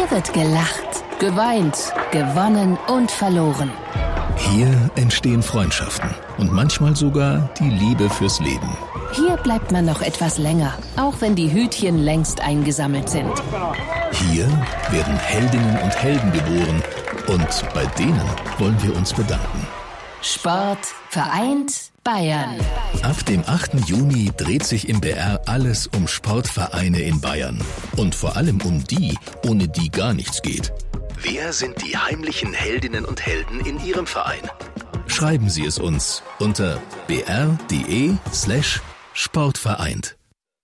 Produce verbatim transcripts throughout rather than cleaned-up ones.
Hier wird gelacht, geweint, gewonnen und verloren. Hier entstehen Freundschaften und manchmal sogar die Liebe fürs Leben. Hier bleibt man noch etwas länger, auch wenn die Hütchen längst eingesammelt sind. Hier werden Heldinnen und Helden geboren und bei denen wollen wir uns bedanken. Sport vereint Bayern. Ab dem achten Juni dreht sich im B R alles um Sportvereine in Bayern. Und vor allem um die, ohne die gar nichts geht. Wer sind die heimlichen Heldinnen und Helden in Ihrem Verein? Schreiben Sie es uns unter br.de slash sportvereint.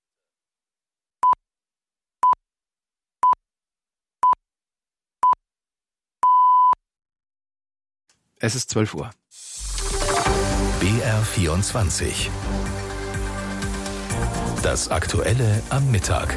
Es ist zwölf Uhr. B R vierundzwanzig. Das Aktuelle am Mittag.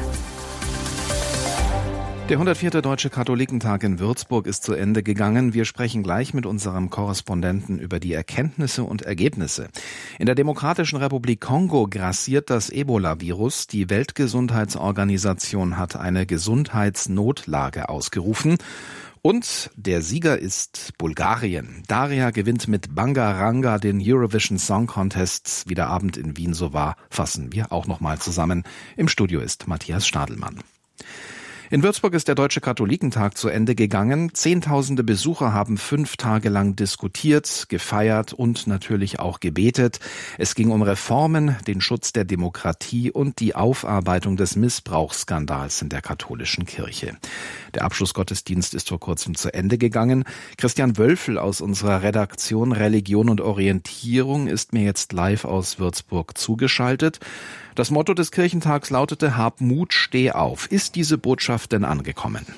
Der hundertvierte Deutsche Katholikentag in Würzburg ist zu Ende gegangen. Wir sprechen gleich mit unserem Korrespondenten über die Erkenntnisse und Ergebnisse. In der Demokratischen Republik Kongo grassiert das Ebola-Virus. Die Weltgesundheitsorganisation hat eine Gesundheitsnotlage ausgerufen. Und der Sieger ist Bulgarien. Daria gewinnt mit Bangaranga den Eurovision Song Contest. Wie der Abend in Wien so war, fassen wir auch noch mal zusammen. Im Studio ist Matthias Stadelmann. In Würzburg ist der Deutsche Katholikentag zu Ende gegangen. Zehntausende Besucher haben fünf Tage lang diskutiert, gefeiert und natürlich auch gebetet. Es ging um Reformen, den Schutz der Demokratie und die Aufarbeitung des Missbrauchsskandals in der katholischen Kirche. Der Abschlussgottesdienst ist vor kurzem zu Ende gegangen. Christian Wölfel aus unserer Redaktion Religion und Orientierung ist mir jetzt live aus Würzburg zugeschaltet. Das Motto des Kirchentags lautete: Hab Mut, steh auf. Ist diese Botschaft denn angekommen?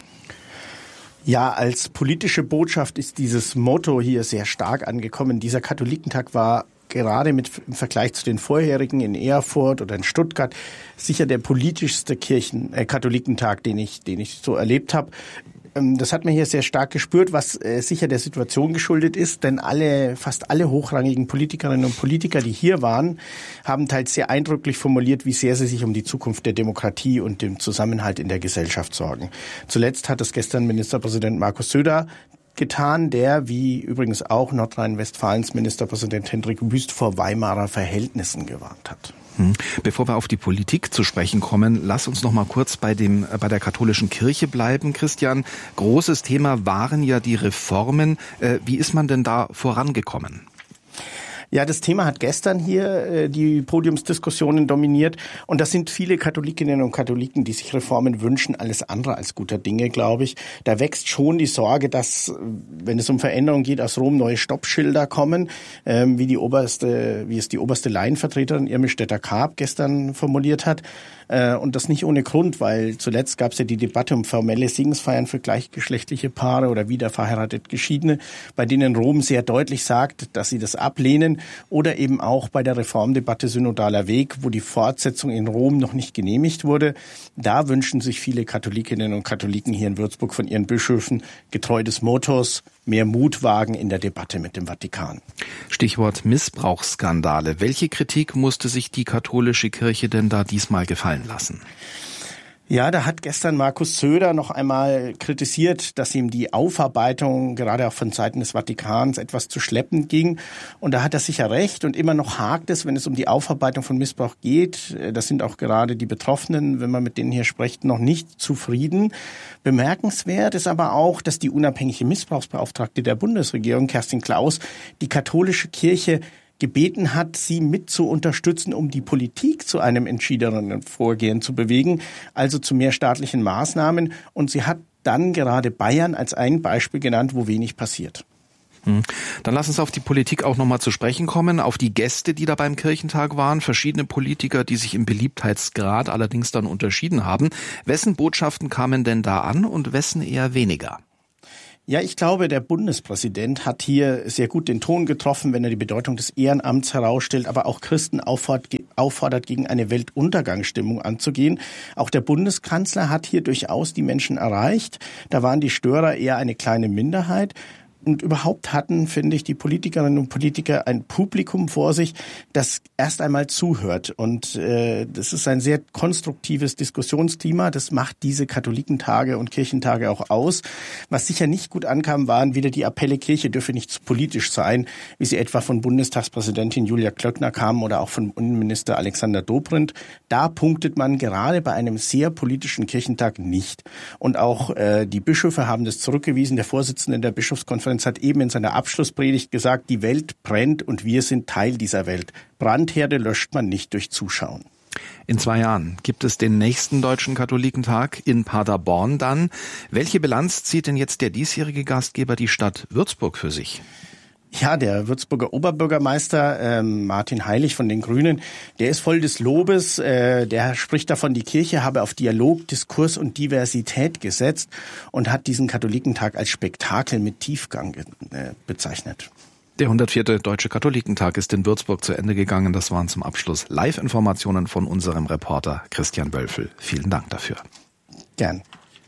Ja, als politische Botschaft ist dieses Motto hier sehr stark angekommen. Dieser Katholikentag war gerade mit, im Vergleich zu den vorherigen in Erfurt oder in Stuttgart sicher der politischste Kirchen, äh, Katholikentag, den ich, den ich so erlebt habe. Das hat man hier sehr stark gespürt, was äh, sicher der Situation geschuldet ist, denn alle, fast alle hochrangigen Politikerinnen und Politiker, die hier waren, haben teils sehr eindrücklich formuliert, wie sehr sie sich um die Zukunft der Demokratie und den Zusammenhalt in der Gesellschaft sorgen. Zuletzt hat das gestern Ministerpräsident Markus Söder getan, der, wie übrigens auch Nordrhein-Westfalens Ministerpräsident Hendrik Wüst, vor Weimarer Verhältnissen gewarnt hat. Bevor wir auf die Politik zu sprechen kommen, lass uns noch mal kurz bei dem bei der katholischen Kirche bleiben, Christian. Großes Thema waren ja die Reformen. Wie ist man denn da vorangekommen? Ja, das Thema hat gestern hier äh, die Podiumsdiskussionen dominiert und das sind viele Katholikinnen und Katholiken, die sich Reformen wünschen, alles andere als guter Dinge, glaube ich. Da wächst schon die Sorge, dass, wenn es um Veränderungen geht, aus Rom neue Stoppschilder kommen, ähm, wie die oberste, wie es die oberste Laienvertreterin Irmel Stetter-Karp gestern formuliert hat. Äh, und das nicht ohne Grund, weil zuletzt gab es ja die Debatte um formelle Segensfeiern für gleichgeschlechtliche Paare oder wieder verheiratet Geschiedene, bei denen Rom sehr deutlich sagt, dass sie das ablehnen. Oder eben auch bei der Reformdebatte Synodaler Weg, wo die Fortsetzung in Rom noch nicht genehmigt wurde. Da wünschen sich viele Katholikinnen und Katholiken hier in Würzburg von ihren Bischöfen getreu des Mottos mehr Mut wagen in der Debatte mit dem Vatikan. Stichwort Missbrauchsskandale. Welche Kritik musste sich die katholische Kirche denn da diesmal gefallen lassen? Ja, da hat gestern Markus Söder noch einmal kritisiert, dass ihm die Aufarbeitung gerade auch von Seiten des Vatikans etwas zu schleppend ging. Und da hat er sicher recht. Und immer noch hakt es, wenn es um die Aufarbeitung von Missbrauch geht. Das sind auch gerade die Betroffenen, wenn man mit denen hier spricht, noch nicht zufrieden. Bemerkenswert ist aber auch, dass die unabhängige Missbrauchsbeauftragte der Bundesregierung, Kerstin Klaus, die katholische Kirche gebeten hat, sie mit zu unterstützen, um die Politik zu einem entschiedeneren Vorgehen zu bewegen, also zu mehr staatlichen Maßnahmen. Und sie hat dann gerade Bayern als ein Beispiel genannt, wo wenig passiert. Dann lass uns auf die Politik auch nochmal zu sprechen kommen, auf die Gäste, die da beim Kirchentag waren, verschiedene Politiker, die sich im Beliebtheitsgrad allerdings dann unterschieden haben. Wessen Botschaften kamen denn da an und wessen eher weniger? Ja, ich glaube, der Bundespräsident hat hier sehr gut den Ton getroffen, wenn er die Bedeutung des Ehrenamts herausstellt, aber auch Christen auffordert, gegen eine Weltuntergangsstimmung anzugehen. Auch der Bundeskanzler hat hier durchaus die Menschen erreicht. Da waren die Störer eher eine kleine Minderheit. Und überhaupt hatten, finde ich, die Politikerinnen und Politiker ein Publikum vor sich, das erst einmal zuhört. Und äh, das ist ein sehr konstruktives Diskussionsklima. Das macht diese Katholikentage und Kirchentage auch aus. Was sicher nicht gut ankam, waren wieder die Appelle, Kirche dürfe nicht zu politisch sein, wie sie etwa von Bundestagspräsidentin Julia Klöckner kamen oder auch von Innenminister Alexander Dobrindt. Da punktet man gerade bei einem sehr politischen Kirchentag nicht. Und auch äh, die Bischöfe haben das zurückgewiesen. Der Vorsitzende der Bischofskonferenz hat eben in seiner Abschlusspredigt gesagt, die Welt brennt und wir sind Teil dieser Welt. Brandherde löscht man nicht durch Zuschauen. In zwei Jahren gibt es den nächsten Deutschen Katholikentag in Paderborn dann. Welche Bilanz zieht denn jetzt der diesjährige Gastgeber, die Stadt Würzburg, für sich? Ja, der Würzburger Oberbürgermeister ähm, Martin Heilig von den Grünen, der ist voll des Lobes. Äh, der spricht davon, die Kirche habe auf Dialog, Diskurs und Diversität gesetzt und hat diesen Katholikentag als Spektakel mit Tiefgang äh, bezeichnet. Der hundertvierte Deutsche Katholikentag ist in Würzburg zu Ende gegangen. Das waren zum Abschluss Live-Informationen von unserem Reporter Christian Wölfel. Vielen Dank dafür. Gern.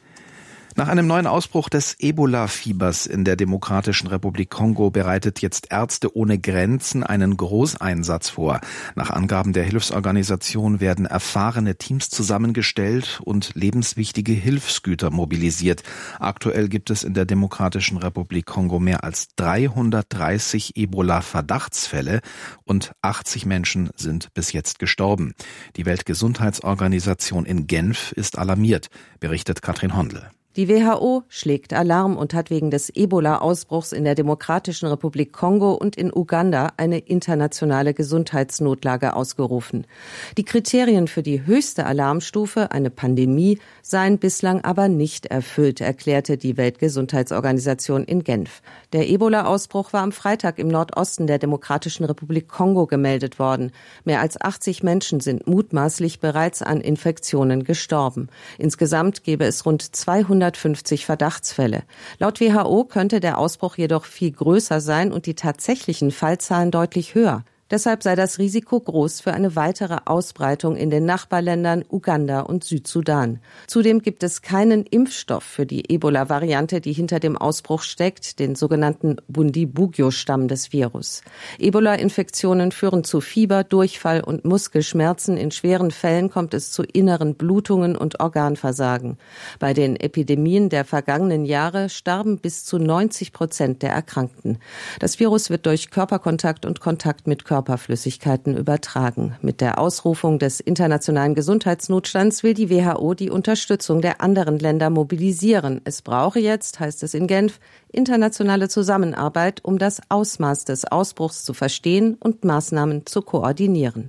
Nach einem neuen Ausbruch des Ebola-Fiebers in der Demokratischen Republik Kongo bereitet jetzt Ärzte ohne Grenzen einen Großeinsatz vor. Nach Angaben der Hilfsorganisation werden erfahrene Teams zusammengestellt und lebenswichtige Hilfsgüter mobilisiert. Aktuell gibt es in der Demokratischen Republik Kongo mehr als dreihundertdreißig Ebola-Verdachtsfälle und achtzig Menschen sind bis jetzt gestorben. Die Weltgesundheitsorganisation in Genf ist alarmiert, berichtet Katrin Hondle. Die W H O schlägt Alarm und hat wegen des Ebola-Ausbruchs in der Demokratischen Republik Kongo und in Uganda eine internationale Gesundheitsnotlage ausgerufen. Die Kriterien für die höchste Alarmstufe, eine Pandemie, seien bislang aber nicht erfüllt, erklärte die Weltgesundheitsorganisation in Genf. Der Ebola-Ausbruch war am Freitag im Nordosten der Demokratischen Republik Kongo gemeldet worden. Mehr als achtzig Menschen sind mutmaßlich bereits an Infektionen gestorben. Insgesamt gäbe es rund zweihundertfünfzig Verdachtsfälle. Laut W H O könnte der Ausbruch jedoch viel größer sein und die tatsächlichen Fallzahlen deutlich höher. Deshalb sei das Risiko groß für eine weitere Ausbreitung in den Nachbarländern Uganda und Südsudan. Zudem gibt es keinen Impfstoff für die Ebola-Variante, die hinter dem Ausbruch steckt, den sogenannten Bundibugyo-Stamm des Virus. Ebola-Infektionen führen zu Fieber, Durchfall und Muskelschmerzen. In schweren Fällen kommt es zu inneren Blutungen und Organversagen. Bei den Epidemien der vergangenen Jahre starben bis zu neunzig Prozent der Erkrankten. Das Virus wird durch Körperkontakt und Kontakt mit Körper Körperflüssigkeiten übertragen. Mit der Ausrufung des internationalen Gesundheitsnotstands will die W H O die Unterstützung der anderen Länder mobilisieren. Es brauche jetzt, heißt es in Genf, internationale Zusammenarbeit, um das Ausmaß des Ausbruchs zu verstehen und Maßnahmen zu koordinieren.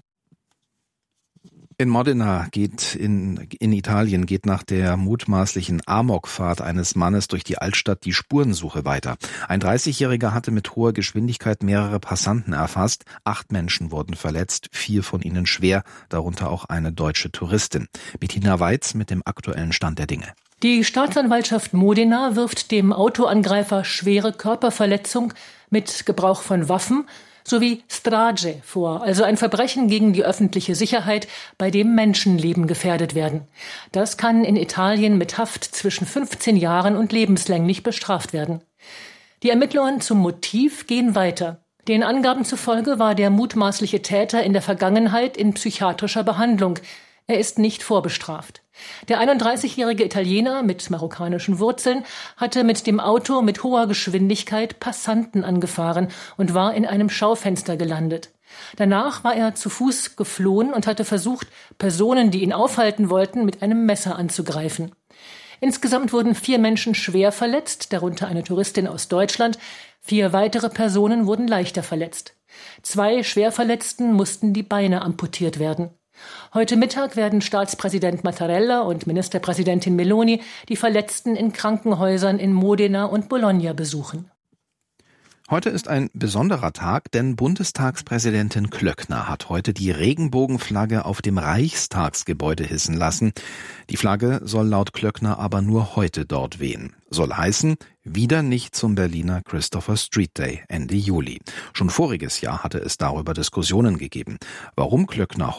In Modena geht in, in Italien geht nach der mutmaßlichen Amokfahrt eines Mannes durch die Altstadt die Spurensuche weiter. Ein dreißigjähriger hatte mit hoher Geschwindigkeit mehrere Passanten erfasst. Acht Menschen wurden verletzt, vier von ihnen schwer, darunter auch eine deutsche Touristin. Bettina Weiz mit dem aktuellen Stand der Dinge. Die Staatsanwaltschaft Modena wirft dem Autoangreifer schwere Körperverletzung mit Gebrauch von Waffen sowie Strage vor, also ein Verbrechen gegen die öffentliche Sicherheit, bei dem Menschenleben gefährdet werden. Das kann in Italien mit Haft zwischen fünfzehn Jahren und lebenslänglich bestraft werden. Die Ermittlungen zum Motiv gehen weiter. Den Angaben zufolge war der mutmaßliche Täter in der Vergangenheit in psychiatrischer Behandlung. Er ist nicht vorbestraft. Der einunddreißigjährige Italiener mit marokkanischen Wurzeln hatte mit dem Auto mit hoher Geschwindigkeit Passanten angefahren und war in einem Schaufenster gelandet. Danach war er zu Fuß geflohen und hatte versucht, Personen, die ihn aufhalten wollten, mit einem Messer anzugreifen. Insgesamt wurden vier Menschen schwer verletzt, darunter eine Touristin aus Deutschland. Vier weitere Personen wurden leichter verletzt. Zwei Schwerverletzten mussten die Beine amputiert werden. Heute Mittag werden Staatspräsident Mattarella und Ministerpräsidentin Meloni die Verletzten in Krankenhäusern in Modena und Bologna besuchen. Heute ist ein besonderer Tag, denn Bundestagspräsidentin Klöckner hat heute die Regenbogenflagge auf dem Reichstagsgebäude hissen lassen. Die Flagge soll laut Klöckner aber nur heute dort wehen. Soll heißen, wieder nicht zum Berliner Christopher Street Day Ende Juli. Schon voriges Jahr hatte es darüber Diskussionen gegeben. Warum Klöckner